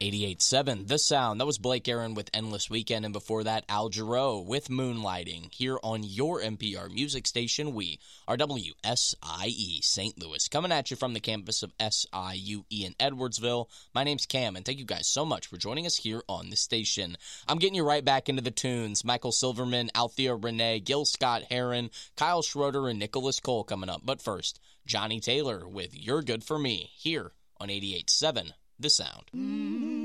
88.7 The Sound. That was Blake Aaron with Endless Weekend, and before that, Al Jarreau with Moonlighting. Here on your NPR music station, we are WSIE St. Louis, coming at you from the campus of SIUE in Edwardsville. My name's Cam, and thank you guys so much for joining us here on the station. I'm getting you right back into the tunes. Michael Silverman, Althea Renee, Gil Scott-Heron, Kyle Schroeder, and Nicholas Cole coming up. But first, Johnny Taylor with You're Good For Me, here on 88.7 The Sound.